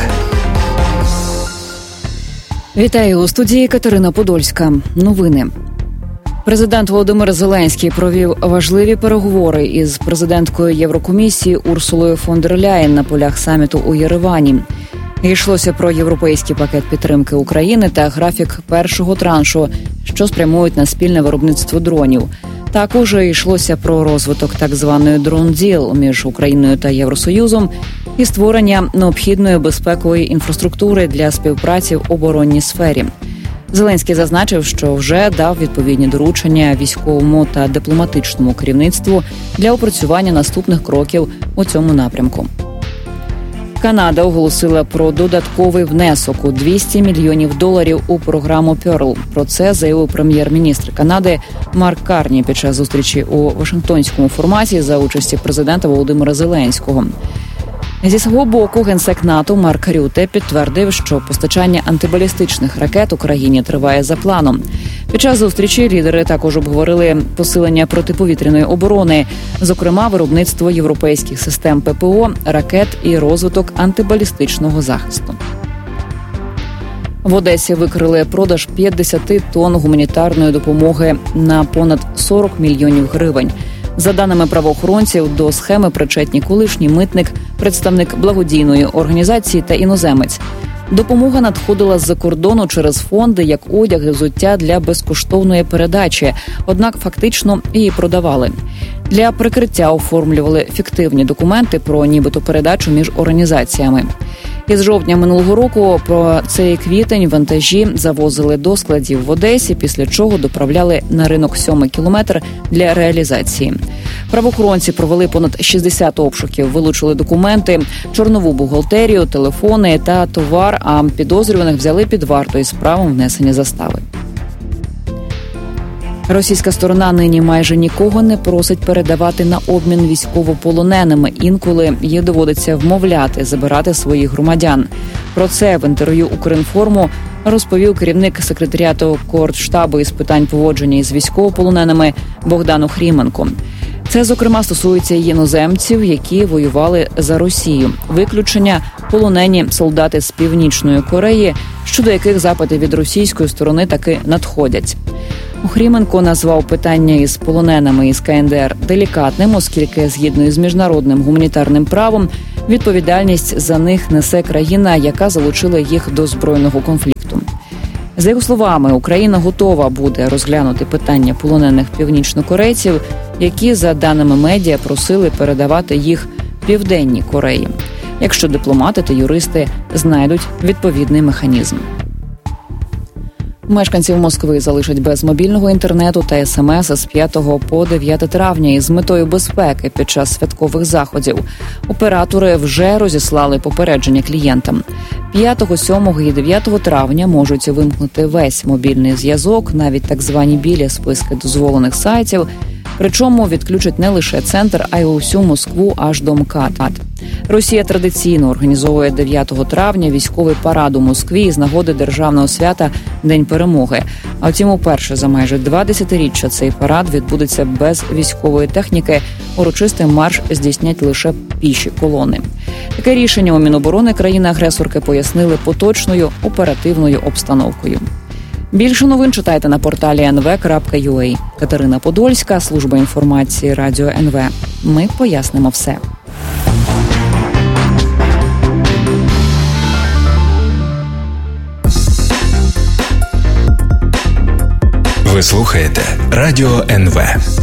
Вітаю, у студії Катерина Подольська. Новини. Президент Володимир Зеленський провів важливі переговори із президенткою Єврокомісії Урсулою фон дер Ляєн на полях саміту у Єревані. Йшлося про європейський пакет підтримки України та графік першого траншу, що спрямують на спільне виробництво дронів. Також йшлося про розвиток так званої «дрон-діл» між Україною та Євросоюзом і створення необхідної безпекової інфраструктури для співпраці в оборонній сфері. Зеленський зазначив, що вже дав відповідні доручення військовому та дипломатичному керівництву для опрацювання наступних кроків у цьому напрямку. Канада оголосила про додатковий внесок у $200 мільйонів у програму «Перл». Про це заявив прем'єр-міністр Канади Марк Карні під час зустрічі у Вашингтонському форматі за участі президента Володимира Зеленського. Зі свого боку, генсек НАТО Марк Рюте підтвердив, що постачання антибалістичних ракет Україні триває за планом. Під час зустрічі лідери також обговорили посилення протиповітряної оборони, зокрема виробництво європейських систем ППО, ракет і розвиток антибалістичного захисту. В Одесі викрили продаж 50 тонн гуманітарної допомоги на понад 40 мільйонів гривень. За даними правоохоронців, до схеми причетні колишній митник, представник благодійної організації та іноземець. Допомога надходила з-за кордону через фонди, як одяг і взуття для безкоштовної передачі, однак фактично її продавали. Для прикриття оформлювали фіктивні документи про нібито передачу між організаціями. Із жовтня минулого року про цей квітень вантажі завозили до складів в Одесі, після чого доправляли на ринок 7-й кілометр для реалізації. Правоохоронці провели понад 60 обшуків, вилучили документи, чорнову бухгалтерію, телефони та товар, а підозрюваних взяли під варту із правом внесення застави. Російська сторона нині майже нікого не просить передавати на обмін військовополоненими. Інколи їй доводиться вмовляти забирати своїх громадян. Про це в інтерв'ю «Укрінформу» розповів керівник секретаріату Коордштабу із питань поводження із військовополоненими Богдан Охріменко. Це, зокрема, стосується іноземців, які воювали за Росію. Виключення – полонені солдати з Північної Кореї, щодо яких запити від російської сторони таки надходять. Охріменко назвав питання із полоненими із КНДР делікатним, оскільки, згідно із міжнародним гуманітарним правом, відповідальність за них несе країна, яка залучила їх до збройного конфлікту. За його словами, Україна готова буде розглянути питання полонених північнокорейців, які, за даними медіа, просили передавати їх Південній Кореї, якщо дипломати та юристи знайдуть відповідний механізм. Мешканців Москви залишать без мобільного інтернету та СМС з 5 по 9 травня із метою безпеки під час святкових заходів. Оператори вже розіслали попередження клієнтам. 5, 7 і 9 травня можуть вимкнути весь мобільний зв'язок, навіть так звані білі списки дозволених сайтів. Причому відключать не лише центр, а й усю Москву аж до МКАД. Росія традиційно організовує 9 травня військовий парад у Москві із нагоди державного свята День перемоги. А втім, уперше за майже 2 десятиріччя цей парад відбудеться без військової техніки. Урочистий марш здійснять лише піші колони. Таке рішення у Міноборони країни-агресорки пояснили поточною оперативною обстановкою. Більше новин читайте на порталі nv.ua. Катерина Подольська, служба інформації Радіо НВ. Ми пояснимо все. Ви слухаєте Радіо НВ.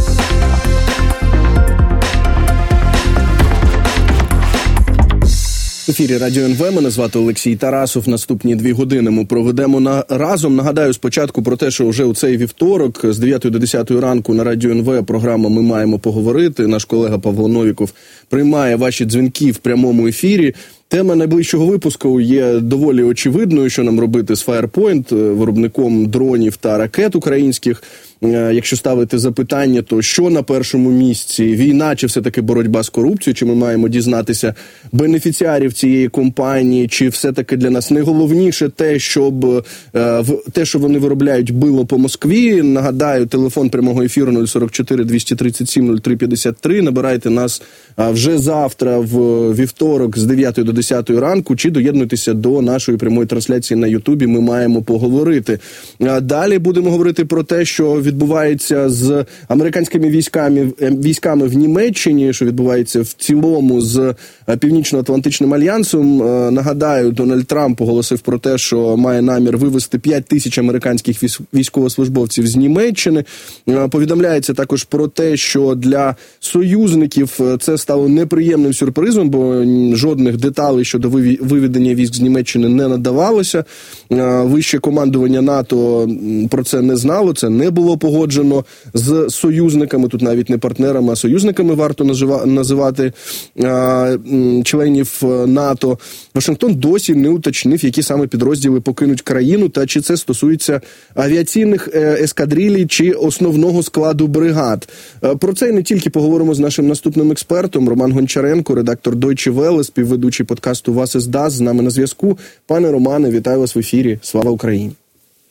В ефірі Радіо НВ, мене звати Олексій Тарасов. Наступні 2 години ми проведемо разом. Нагадаю спочатку про те, що вже у цей вівторок з 9 до 10 ранку на Радіо НВ програма «Ми маємо поговорити». Наш колега Павло Новіков приймає ваші дзвінки в прямому ефірі. Тема найближчого випуску є доволі очевидною, що нам робити з Firepoint, виробником дронів та ракет українських. Якщо ставити запитання, то що на першому місці? Війна чи все-таки боротьба з корупцією? Чи ми маємо дізнатися бенефіціарів цієї компанії? Чи все-таки для нас найголовніше те, щоб те, що вони виробляють, било по Москві? Нагадаю, телефон прямого ефіру 044 237 03 53. Набирайте нас вже завтра в вівторок з 9 до 10 ранку, чи доєднуйтеся до нашої прямої трансляції на Ютубі «Ми маємо поговорити». Далі будемо говорити про те, що відбувається з американськими військами в Німеччині, що відбувається в цілому з Північно-Атлантичним альянсом. Нагадаю, Дональд Трамп оголосив про те, що має намір вивезти 5 тисяч американських військовослужбовців з Німеччини. Повідомляється також про те, що для союзників це стало неприємним сюрпризом, бо жодних деталей щодо виведення військ з Німеччини не надавалося. Вище командування НАТО про це не знало, це не було погоджено з союзниками, тут навіть не партнерами, а союзниками варто називати членів НАТО. Вашингтон досі не уточнив, які саме підрозділи покинуть країну, та чи це стосується авіаційних ескадрилій чи основного складу бригад. Про це і не тільки поговоримо з нашим наступним експертом. Роман Гончаренко, редактор Deutsche Welle, співведучий подкасту «Was ist das», з нами на зв'язку. Пане Романе, вітаю вас в ефірі. Слава Україні!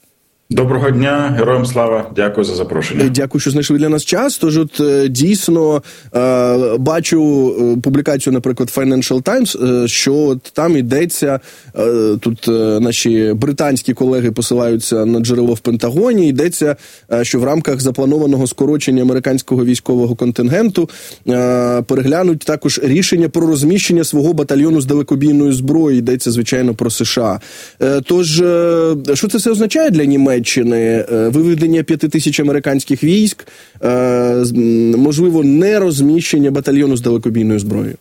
Доброго дня, героям слава, дякую за запрошення. Дякую, що знайшли для нас час. Тож от дійсно бачу публікацію, наприклад, Financial Times, що от там йдеться, тут наші британські колеги посилаються на джерело в Пентагоні, йдеться, що в рамках запланованого скорочення американського військового контингенту переглянуть також рішення про розміщення свого батальйону з далекобійної зброї, йдеться, звичайно, про США. Тож, що це все означає для Німеччини? Виведення 5000 американських військ, можливо, не розміщення батальйону з далекобійною зброєю?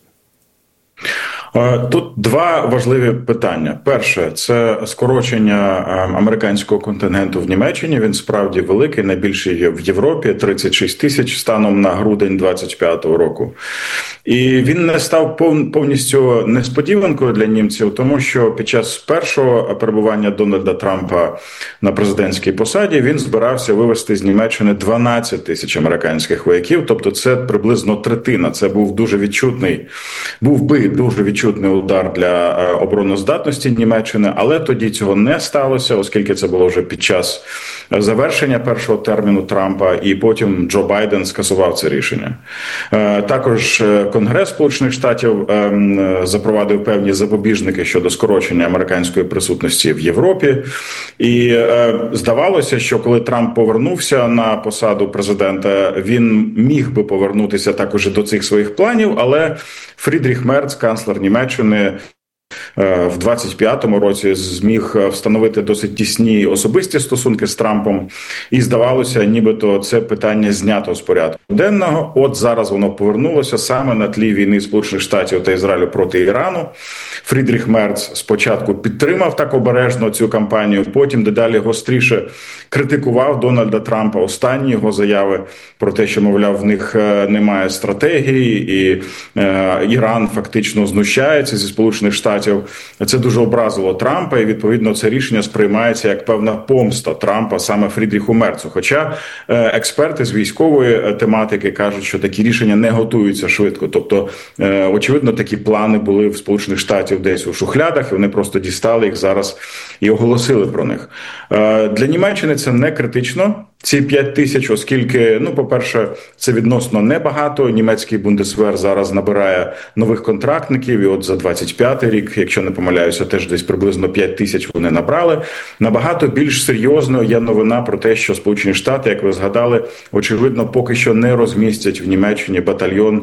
Тут два важливі питання. Перше – це скорочення американського контингенту в Німеччині. Він справді великий, найбільший в Європі, 36 тисяч станом на грудень 25-го року. І він не став повністю несподіванкою для німців, тому що під час першого перебування Дональда Трампа на президентській посаді він збирався вивести з Німеччини 12 тисяч американських вояків, тобто це приблизно третина. Це був дуже відчутний удар для обороноздатності Німеччини, але тоді цього не сталося, оскільки це було вже під час завершення першого терміну Трампа, і потім Джо Байден скасував це рішення. Також Конгрес Сполучених Штатів запровадив певні запобіжники щодо скорочення американської присутності в Європі. І здавалося, що коли Трамп повернувся на посаду президента, він міг би повернутися також і до цих своїх планів, але Фрідріх Мерц, канцлер Німеччини, в 25-му році зміг встановити досить тісні особисті стосунки з Трампом, і здавалося, нібито це питання знято з порядку денного. От зараз воно повернулося саме на тлі війни Сполучених Штатів та Ізраїлю проти Ірану. Фрідріх Мерц спочатку підтримав так обережно цю кампанію, потім дедалі гостріше критикував Дональда Трампа. Останні його заяви про те, що, мовляв, в них немає стратегії, і Іран фактично знущається зі Сполучених Штатів. Це дуже образило Трампа, і, відповідно, це рішення сприймається як певна помста Трампа саме Фрідріху Мерцу. Хоча експерти з військової тематики кажуть, що такі рішення не готуються швидко. Тобто, очевидно, такі плани були в Сполучених Штатів десь у шухлядах, і вони просто дістали їх зараз і оголосили про них. Для Німеччини це не критично, ці 5 тисяч, оскільки, по-перше, це відносно небагато. Німецький Бундесвер зараз набирає нових контрактників, і от за 25-й рік, якщо не помиляюся, теж десь приблизно 5 тисяч вони набрали. Набагато більш серйозною є новина про те, що Сполучені Штати, як ви згадали, очевидно, поки що не розмістять в Німеччині батальйон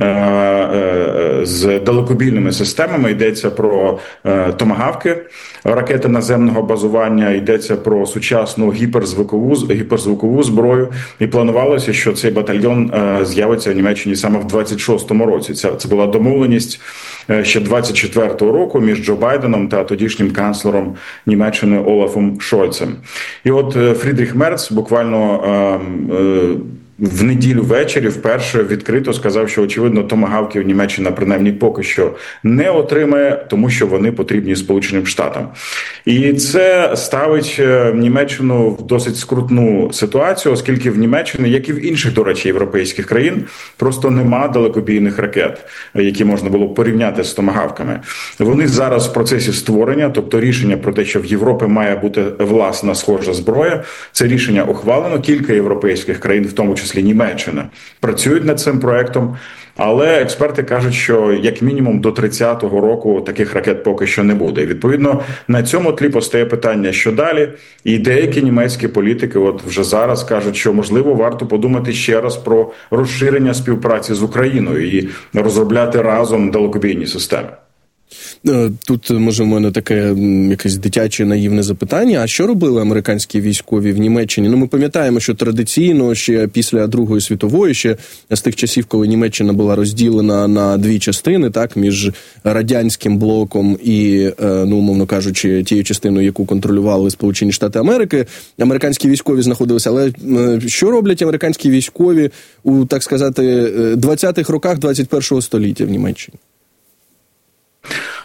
з далекобійними системами. Йдеться про томагавки, ракети наземного базування, йдеться про сучасну гіперзвукову зброю, і планувалося, що цей батальйон з'явиться в Німеччині саме в 26-му році. Це була домовленість ще 24-го року між Джо Байденом та тодішнім канцлером Німеччини Олафом Шольцем. І от Фрідріх Мерц буквально в неділю ввечері вперше відкрито сказав, що, очевидно, томагавків Німеччина принаймні поки що не отримає, тому що вони потрібні Сполученим Штатам. І це ставить Німеччину в досить скрутну ситуацію, оскільки в Німеччині, як і в інших, до речі, європейських країн, просто нема далекобійних ракет, які можна було порівняти з томагавками. Вони зараз в процесі створення, тобто рішення про те, що в Європі має бути власна схожа зброя, це рішення ухвалено. Кілька європейських країн, в тому числі Німеччина, працюють над цим проектом, але експерти кажуть, що як мінімум до 30-го року таких ракет поки що не буде. І, відповідно, на цьому тлі постає питання, що далі. І деякі німецькі політики от вже зараз кажуть, що, можливо, варто подумати ще раз про розширення співпраці з Україною і розробляти разом далекобійні системи. Тут, може, в мене таке якесь дитяче наївне запитання. А що робили американські військові в Німеччині? Ми пам'ятаємо, що традиційно ще після Другої світової, ще з тих часів, коли Німеччина була розділена на дві частини, так, між радянським блоком і, умовно кажучи, тією частиною, яку контролювали Сполучені Штати Америки, американські військові знаходилися. Але що роблять американські військові у, так сказати, 20-х роках 21-го століття в Німеччині?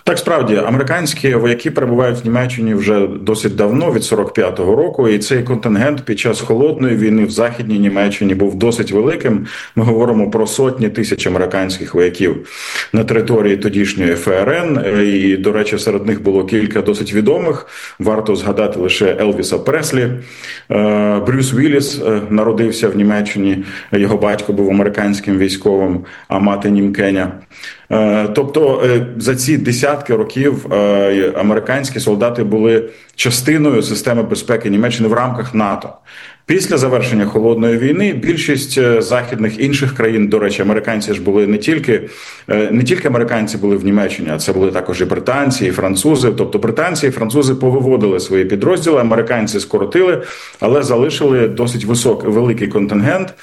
Так, справді, американські вояки перебувають в Німеччині вже досить давно, від 45-го року, і цей контингент під час Холодної війни в Західній Німеччині був досить великим. Ми говоримо про сотні тисяч американських вояків на території тодішньої ФРН, і, до речі, серед них було кілька досить відомих. Варто згадати лише Елвіса Преслі. Брюс Вілліс народився в Німеччині, його батько був американським військовим, а мати німкеня. Тобто за ці десятки років американські солдати були частиною системи безпеки Німеччини в рамках НАТО. Після завершення Холодної війни більшість західних інших країн, до речі, американці ж були не тільки американці були в Німеччині, а це були також і британці, і французи. Тобто британці і французи повиводили свої підрозділи, американці скоротили, але залишили досить великий контингент.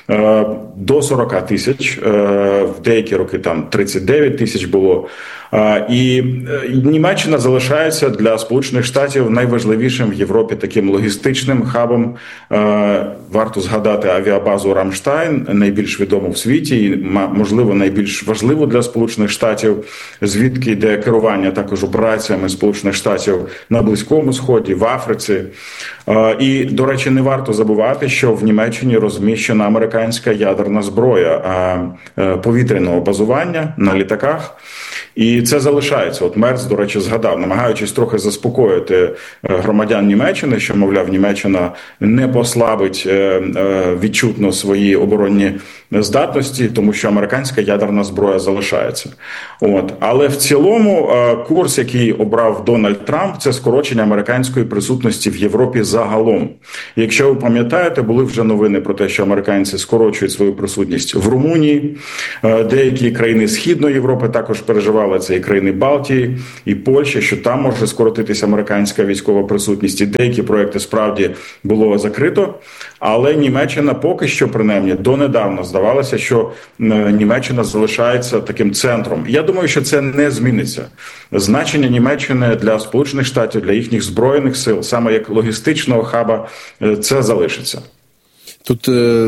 До 40 тисяч, в деякі роки там 39 тисяч було. І Німеччина залишається для Сполучених Штатів найважливішим в Європі таким логістичним хабом. Варто згадати авіабазу Рамштайн, найбільш відому в світі і, можливо, найбільш важливу для Сполучених Штатів, звідки йде керування також операціями Сполучених Штатів на Близькому Сході, в Африці. І, до речі, не варто забувати, що в Німеччині розміщена американська ядерна зброя повітряного базування на літаках. І це залишається. От Мерц, до речі, згадав, намагаючись трохи заспокоїти громадян Німеччини, що, мовляв, Німеччина не послабить відчутно свої оборонні здатності, тому що американська ядерна зброя залишається. Але в цілому курс, який обрав Дональд Трамп, це скорочення американської присутності в Європі загалом. Якщо ви пам'ятаєте, були вже новини про те, що американці скорочують свою присутність в Румунії. Деякі країни Східної Європи також переживали, це і країни Балтії, і Польща, що там може скоротитися американська військова присутність. І деякі проекти справді було закрито. Але Німеччина поки що, принаймні, донедавна здавалося, що Німеччина залишається таким центром. Я думаю, що це не зміниться. Значення Німеччини для Сполучених Штатів, для їхніх збройних сил, саме як логістичного хаба, це залишиться. Тут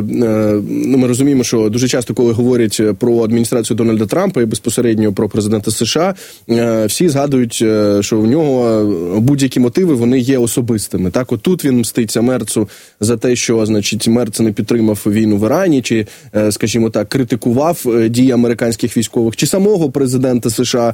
ми розуміємо, що дуже часто, коли говорять про адміністрацію Дональда Трампа і безпосередньо про президента США, всі згадують, що у нього будь-які мотиви, вони є особистими. Так, от тут він мститься Мерцу за те, що, значить, Мерц не підтримав війну в Ірані, чи, скажімо так, критикував дії американських військових, чи самого президента США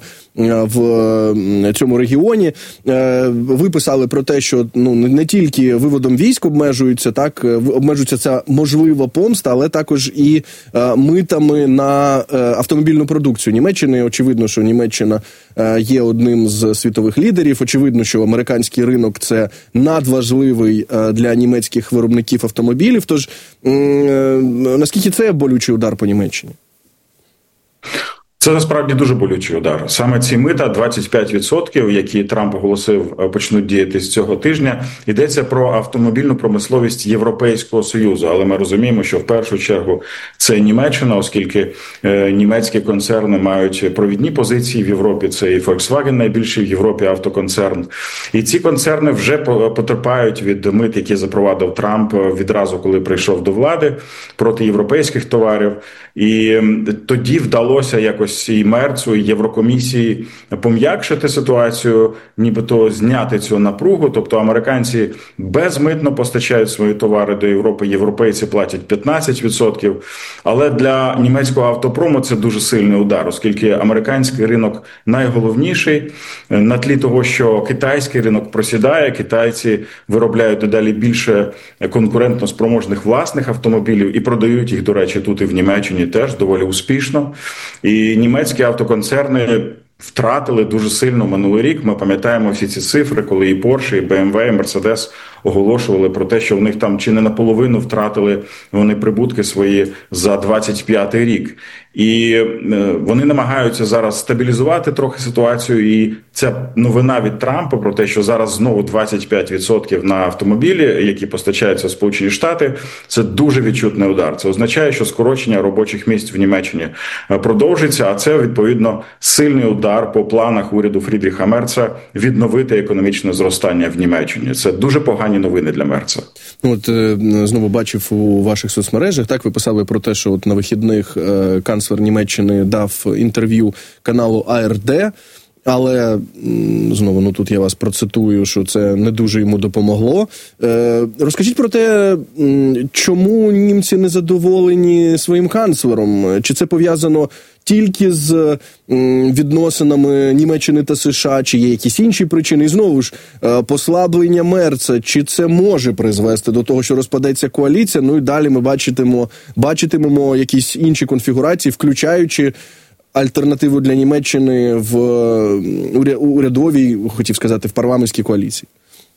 в цьому регіоні. Ви писали про те, що не тільки виводом військ обмежується ця можлива помста, але також і митами на автомобільну продукцію Німеччини. Очевидно, що Німеччина є одним з світових лідерів. Очевидно, що американський ринок – це надважливий для німецьких виробників автомобілів. Тож, наскільки це болючий удар по Німеччині? Це насправді дуже болючий удар. Саме ці мита, 25%, які Трамп оголосив, почнуть діяти з цього тижня. Йдеться про автомобільну промисловість Європейського Союзу. Але ми розуміємо, що в першу чергу це Німеччина, оскільки німецькі концерни мають провідні позиції в Європі. Це і Volkswagen, найбільший в Європі автоконцерн. І ці концерни вже потерпають від мит, які запровадив Трамп відразу, коли прийшов до влади, проти європейських товарів. І тоді вдалося якось і Мерцу, і Єврокомісії пом'якшити ситуацію, нібито зняти цю напругу. Тобто американці безмитно постачають свої товари до Європи, європейці платять 15%. Але для німецького автопрому це дуже сильний удар, оскільки американський ринок найголовніший. На тлі того, що китайський ринок просідає, китайці виробляють дедалі більше конкурентно спроможних власних автомобілів і продають їх, до речі, тут і в Німеччині теж доволі успішно. І німецькі автоконцерни втратили дуже сильно минулий рік. Ми пам'ятаємо всі ці цифри, коли і Porsche, і BMW, і Mercedes оголошували про те, що в них там чи не наполовину втратили вони прибутки свої за 25-й рік. І вони намагаються зараз стабілізувати трохи ситуацію. І ця новина від Трампа про те, що зараз знову 25% на автомобілі, які постачаються в Сполучені Штати, це дуже відчутний удар. Це означає, що скорочення робочих місць в Німеччині продовжиться, а це, відповідно, сильний удар по планах уряду Фрідріха Мерца відновити економічне зростання в Німеччині. Це дуже погані новини для Мерца. От знову бачив у ваших соцмережах, так, ви писали про те, що от на вихідних канцлер Німеччини дав інтерв'ю каналу АРД. Але, знову, тут я вас процитую, що це не дуже йому допомогло. Розкажіть про те, чому німці не задоволені своїм канцлером? Чи це пов'язано тільки з відносинами Німеччини та США, чи є якісь інші причини? І знову ж, послаблення Мерца, чи це може призвести до того, що розпадеться коаліція? Ну і далі ми бачитимемо якісь інші конфігурації, включаючи альтернативу для Німеччини в урядовій, хотів сказати, в парламентській коаліції?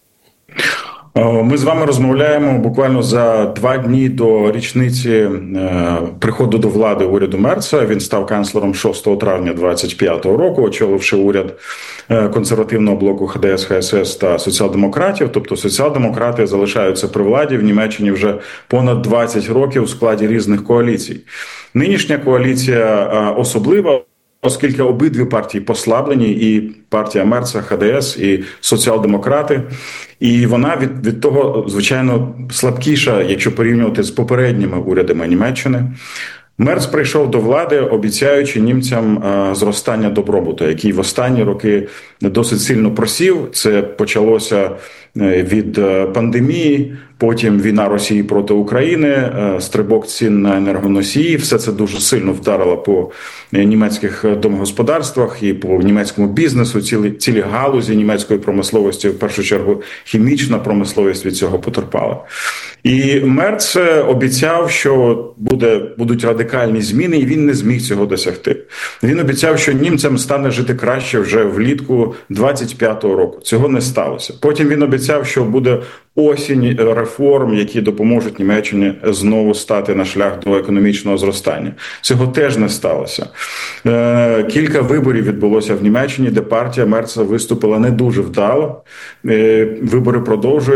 Ми з вами розмовляємо буквально за 2 дні до річниці приходу до влади уряду Мерца. Він став канцлером 6 травня 2025 року, очоливши уряд консервативного блоку ХДС, ХСС та соціал-демократів. Тобто соціал-демократи залишаються при владі в Німеччині вже понад 20 років у складі різних коаліцій. Нинішня коаліція особлива, оскільки обидві партії послаблені, і партія Мерца, ХДС, і соціал-демократи. І вона від того, звичайно, слабкіша, якщо порівнювати з попередніми урядами Німеччини. Мерц прийшов до влади, обіцяючи німцям зростання добробуту, який в останні роки досить сильно просів. Це почалося від пандемії, потім війна Росії проти України, стрибок цін на енергоносії. Все це дуже сильно вдарило по німецьких домогосподарствах і по німецькому бізнесу, цілі галузі німецької промисловості, в першу чергу хімічна промисловість від цього потерпала. І Мерц обіцяв, що будуть радикальні зміни, і він не зміг цього досягти. Він обіцяв, що німцям стане жити краще вже влітку 25-го року. Цього не сталося. Потім він обіцяв, що буде осінь реформ, які допоможуть Німеччині знову стати на шлях до економічного зростання. Цього теж не сталося. Кілька виборів відбулося в Німеччині, де партія Мерца виступила не дуже вдало. Вибори продовжують.